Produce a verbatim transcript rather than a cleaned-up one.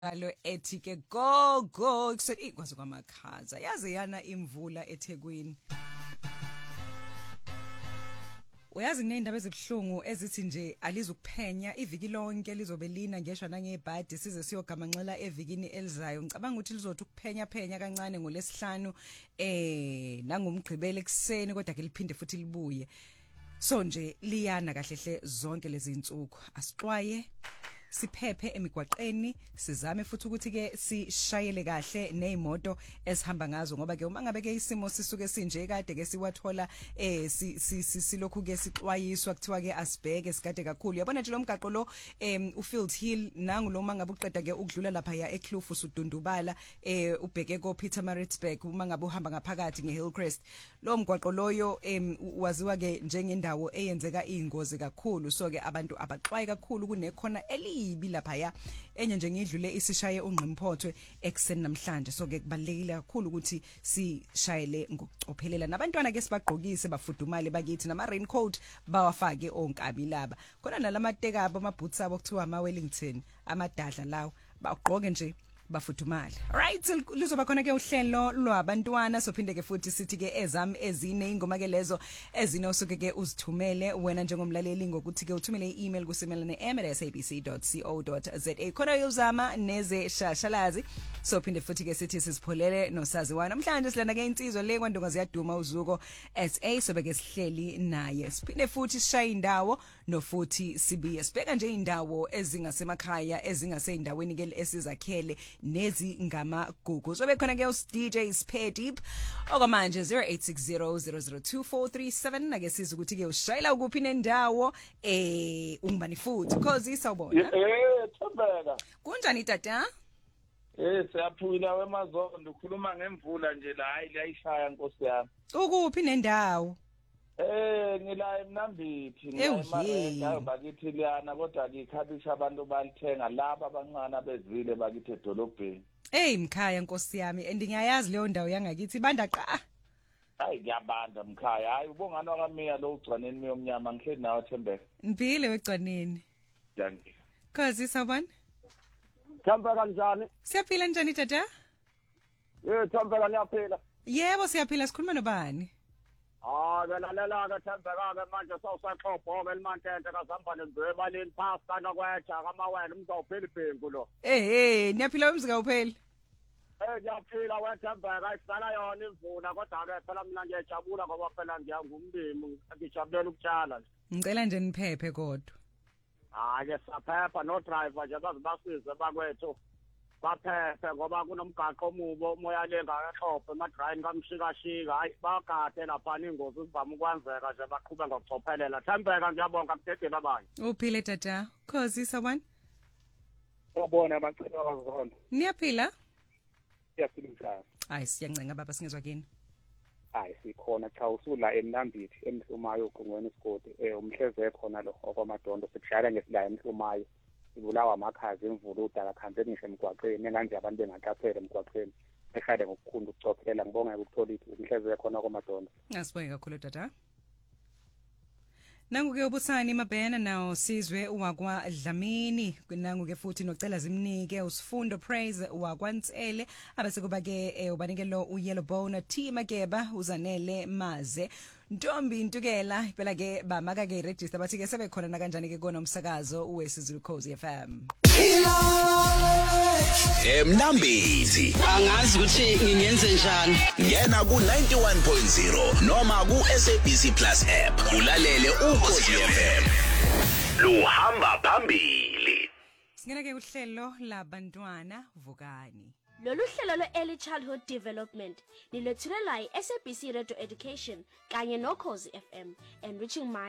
Alo ethi ke go go kuseni ikwazi kwamakhaza yazi yana imvula eThekwini. Uyazi kunendaba ezibhlungu ezithi nje alizukuphenya iviki lonke lizobe lina ngeshwa nangebhadi size siyogamanxela evikini elizayo. Ngicabanga ukuthi lizothi ukuphenya phenya kancane ngolesihlanu eh nangomgqibelo ekseni kodwa ke liphinde futhi libuye. So nje liyana kahlehle zonke lezi insuku. Asixwaye siphephe emigwaqeni sizame futhi ukuthi ke sishayele kahle nezimoto esihamba ngazo ngoba ke uma ngabe ke isimo sisuke sinje kade ke siwathola eh silokhu ke sixwayiswa kuthiwa ke asibheke sikade kakhulu. Yabona nje lo mgaqo lo em uField Hill nangu lo mangabe uqeda ke ukudlula lapha ya eKloof usudundubala eh ubheke ko Pietermaritzburg uma ngabe uhamba ngaphakathi ngeHillcrest. Lo mgwaqo loyo em waziwa ke njengendawo eyenzeka ingozi kakhulu. So ke abantu abaxwaye kakhulu kunekhona eli ibi lapha ya enye nje ngidlule isishaye ungqimphotho ekseni namhlanje. So ke kubalekile kakhulu ukuthi sishayele ngokucophelela nabantwana ke sibagqokise bafudumale bakithi nama raincoat bawafake onkabi laba khona nalamateka abo amaboots abo kuthiwa ama Wellington amadadla lawo bagqoke nje bafudumala. Right, lizoba khona ke uhlelo lwabantwana sophinde ke futhi sithi ke ezami ezine ingoma ke lezo ezine usuke ke uzithumele wena njengomlaleli ngokuthi ke uthumele i-email kusemelane em at s a b c dot co dot z a khona uyozama neze shashalazi sophinde futhi ke sithi sizipholele nosaziwa namhlanje silana ke insizwa le kwandonga ziyaduma uzuko S A sobe ke sihleli naye siphinde futhi sishaye indawo no futhi sibiye sibheka nje indawo ezingasemakhaya ezingaseyindaweni ke esizakhele nezi ngamagugu sobe khona ke us D J Speedip okwamanje zero eight six zero zero zero two four three seven ake siza ukuthi ke ushayela ukuphi nendawo eh ungibani futhi cause isawubona eh Thembeka kunjani tata eh siyaphila wemazondo ukhuluma ngemvula nje la hayi layishaya Nkosi yami ukuphi nendawo eh ngila eMnambithi ngiyayimara bakithi liyana kodwa ngikhabisha abantu balithenga laba abancane abezile bakithi edolobheni. Hey mkhaya Nkosi yami andingayazi leyo ndawo yangakithi banda qa hayi ngiyabanda mkhaya hayi ubongana kwamiya lo ugcaneni miyomnyama ngihleli nawe Thembeka mpile wegcaneni danki cause isabani Thembeka kanjani siyaphila njani tata eh Thembeka niyaphila yebo siyaphila sikhuluma nobani Ah ngalalela ke Thembeka ke manje sawusaxhopho ke limantente kasihamba nembe baleni phansi kana kweja kamawena umzawuphela ibhengu lo eh eh niyaphila umzika upheli eh ngiyaphila wethembeka isala yona imvula kodwa ke phela mina ngiyajabula ngoba phela ngiyangumlimi ngijabulela ukutshala ngicela nje niphephe kodwa hayi ke saphepha no driver nje bazibasize bakwethu baphephe ngoba kunomgaqo omubo umoya lenga exhophe emadrayini kamshikashika hayi bagade lapha ingozi ivama ukwenzeka nje baqhubeka ngokucophelela Thembeka ngiyabonga kudedela abanye uphile tata cause isabani ubona amacebo akazona niyaphila siyaphila njani hayi siyancenga baba singezwa kini hayi sikhona cha usula eMnambithi emhlumayo ugqongweni isigodi eh umhleze khona lo okwamadondo sikushayela ngesilaya emhlumayo ibulawa amakhazi imvula udala khanze ngisho emgwaqeni enganje abantu bengaqaphela emgwaqeni ekhade ngokukhulu ukucophelela ngibonga ukuthola ithi umhleze khona kwamadondo ngasibonge kakhulu tata nangu ke ubusani mabhena nawo sizwe wakwa Dlamini nangu ke futhi nocela zimnike usifundo praise wakwantsele abese kuba ke ubanike lo uyellow bone team ageba uzanele maze Ntombi Ntukela phela ke bamaka ke register bathi ke sebe khona na kanjani ke kona umsakazo uwesizulu Khosi F M eMnambithi angazi ukuthi ngingenze njani ngena ku ninety-one point zero noma ku S A B C Plus app ulalele uKhosi F M luhamba phambili singena ke uhlelo labantwana vukani Lolu hlelo lwe-Early Childhood Development nilethulelwa yi-S A B C Radio Education kanye noKhosi F M enriching minds